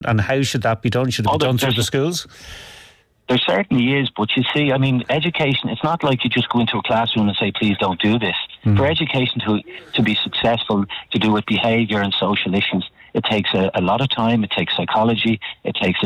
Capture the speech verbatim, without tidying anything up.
And how should that be done? Should it be Oh, done through there's- the schools? There certainly is, but you see, I mean, education, it's not like you just go into a classroom and say, please don't do this. Mm. For education to to be successful, to do with behaviour and social issues, it takes a, a lot of time, it takes psychology, it takes